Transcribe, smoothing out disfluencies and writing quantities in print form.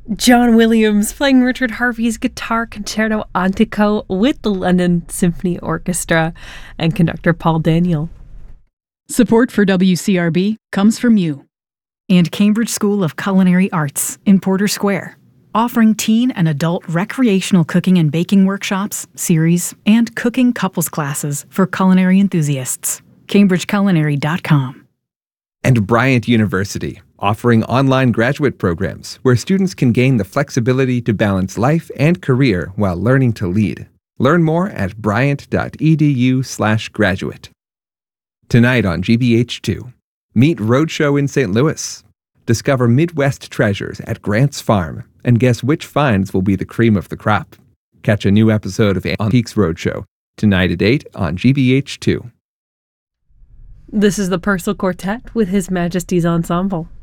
John Williams playing Richard Harvey's Guitar Concerto Antico with the London Symphony Orchestra, and conductor Paul Daniel. Support for WCRB comes from you and Cambridge School of Culinary Arts in Porter Square, offering teen and adult recreational cooking and baking workshops, series, and cooking couples classes for culinary enthusiasts. CambridgeCulinary.com. And Bryant University, offering online graduate programs where students can gain the flexibility to balance life and career while learning to lead. Learn more at bryant.edu/graduate. Tonight on GBH2, meet Roadshow in St. Louis. Discover Midwest treasures at Grant's Farm and guess which finds will be the cream of the crop. Catch a new episode of Antiques Roadshow tonight at 8 on GBH2. This is the Purcell Quartet with His Majesty's Ensemble.